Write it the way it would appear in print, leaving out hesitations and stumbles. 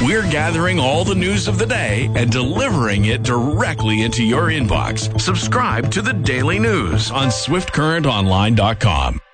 We're gathering all the news of the day and delivering it directly into your inbox. Subscribe to the Daily News on SwiftCurrentOnline.com.